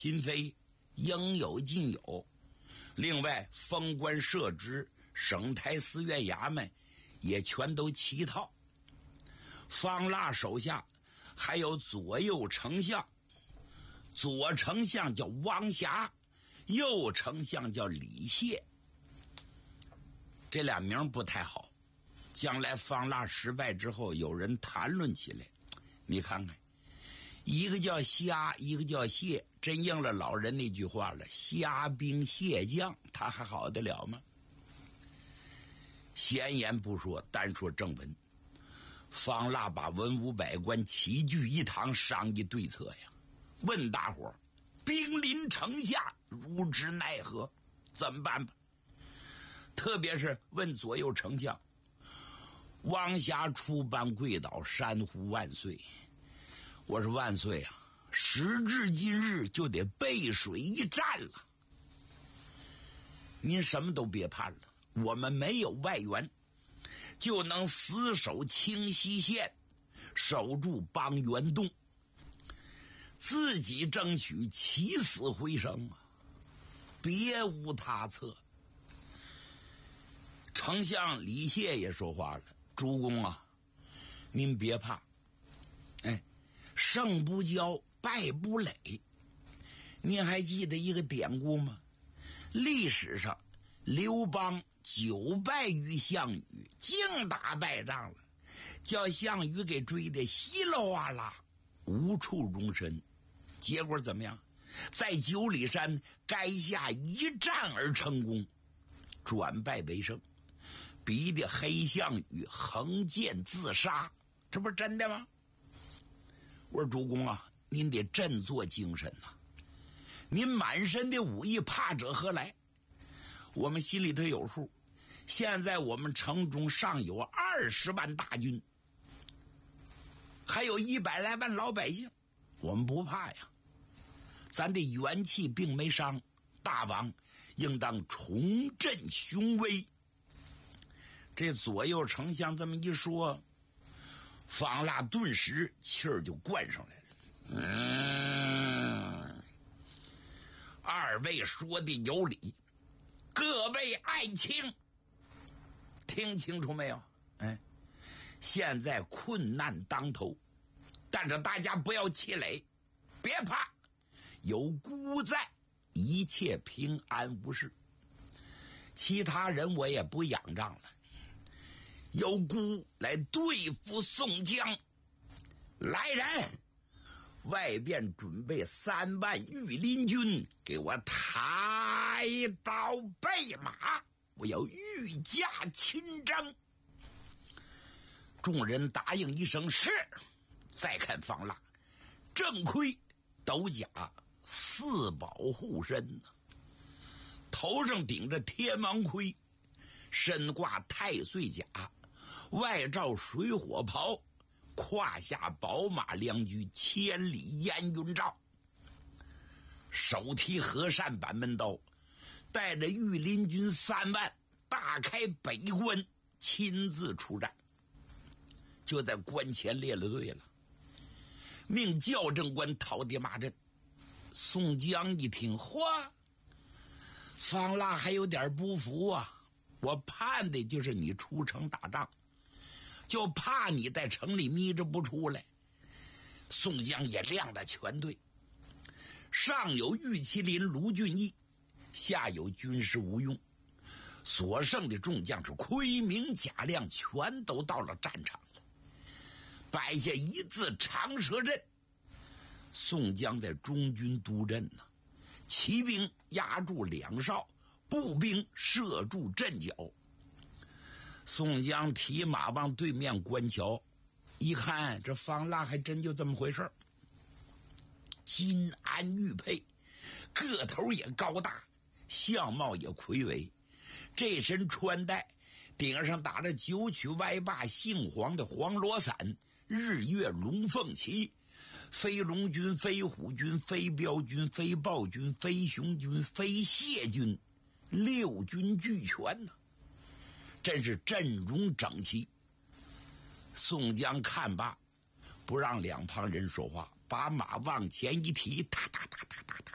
嫔妃应有尽有。另外，封官设职、省台司院衙门也全都齐套。方腊手下还有左右丞相，左丞相叫汪霞，右丞相叫李谢。这俩名不太好，将来方腊失败之后，有人谈论起来。你看看，一个叫虾，一个叫蟹，真应了老人那句话了，虾兵蟹将，他还好得了吗？闲言不说，单说正文。方腊把文武百官齐聚一堂，商议对策呀。问大伙儿，兵临城下，如之奈何？怎么办吧？特别是问左右丞相。汪霞出班跪倒，山呼万岁。我说万岁啊，时至今日就得背水一战了。您什么都别盼了，我们没有外援，就能死守清溪县，守住邦元洞，自己争取起死回生啊，别无他策。丞相李谢也说话了，主公啊，您别怕，胜不骄，败不馁。您还记得一个典故吗？历史上刘邦9败于项羽，净打败仗了，叫项羽给追得稀里哗啦，无处容身。结果怎么样？在9里山垓下一战而成功，转败为胜，逼得黑项羽横剑自杀。这不是真的吗？我说主公啊，您得振作精神呐，您满身的武艺，怕者何来？我们心里头有数，现在我们城中尚有20万大军，还有100来万老百姓，我们不怕呀。咱的元气并没伤，大王应当重振雄威。这左右丞相这么一说，方腊顿时气儿就灌上来了。二位说的有理，各位爱卿，听清楚没有？现在困难当头，但是大家不要气馁，别怕，有孤在，一切平安无事。其他人我也不仰仗了，有孤来对付宋江。来人，外边准备3万御林军，给我抬刀备马，我要御驾亲征。众人答应一声是。再看方腊，正盔斗甲4宝护身呢，头上顶着天王盔，身挂太岁甲，外罩水火袍，胯下宝马良驹，千里烟云罩，手提和善板门刀，带着御林军3万，大开北关，亲自出战。就在关前列了队了，命校正官讨敌马阵。宋江一听，嚯，方腊还有点不服啊，我盼的就是你出城打仗，就怕你在城里眯着不出来。宋江也亮了全队，上有玉麒麟卢俊义，下有军师吴用，所剩的众将是盔明甲亮，全都到了战场了，摆下一字长蛇阵。宋江在中军督阵呢，骑兵压住2哨，步兵射住阵脚。宋江提马往对面关桥一看，这方腊还真就这么回事，金鞍玉佩，个头也高大，相貌也魁伟，这身穿戴顶上打着9曲歪把杏黄的黄罗伞，日月龙凤旗，飞龙军、飞虎军、飞镖军、飞豹军、飞熊军、飞蟹军，6军俱全呢，真是阵容整齐。宋江看罢，不让两旁人说话，把马往前一提，哒哒哒哒哒哒，